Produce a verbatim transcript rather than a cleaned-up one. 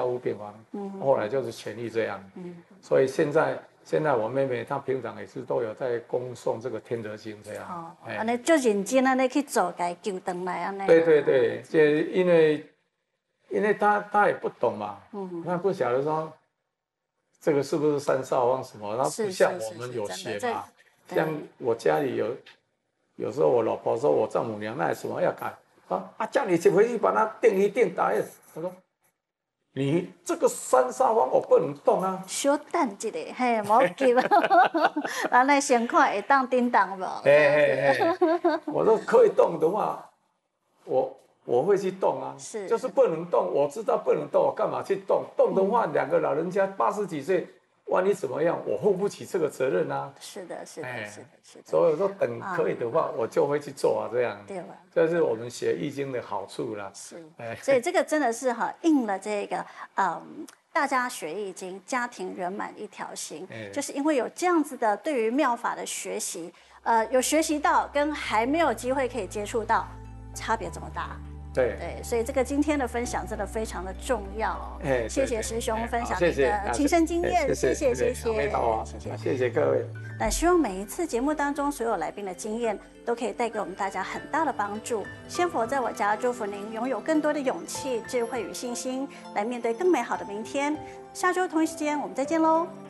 加护病房，嗯，后来就是痊愈这样，嗯，所以现在现在我妹妹她平常也是都有在恭送这个天德经这样， 哦，安尼就认真安尼去做，给救回来安尼。 对对对，这因为因为她她也不懂嘛，嗯，她不晓得说这个是不是三少方什么，她不像我们有学嘛，像我家里有。有时候我老婆说我丈母娘那有什么要改啊啊，叫你回去把它定一定打。我说你这个三煞方我不能动啊。 小等一下，嘿，莫急，咱来先看会当叮当无？ 嘿嘿嘿，我说可以动的话，我我会去动啊。是，就是不能动，我知道不能动，我干嘛去动？动的话，两个老人家八十几岁。万一怎么样，我负不起这个责任啊！ 是的，是的，哎、是的，是的。 所以说，等可以的话，啊、我就会去做啊，这样。 对吧？ 这是我们学易经的好处啦。 是，哎、所以这个真的是哈应了这个嗯，大家学易经，家庭圆满一条心，哎、就是因为有这样子的对于妙法的学习，呃，有学习到跟还没有机会可以接触到，差别这么大。 对对，所以这个今天的分享真的非常的重要哦。哎，谢谢师兄分享你的亲身经验，谢谢谢谢谢谢谢谢各位。 那希望每一次节目当中所有来宾的经验都可以带给我们大家很大的帮助。仙佛在我家祝福您拥有更多的勇气、智慧与信心，来面对更美好的明天。下周同一时间我们再见喽。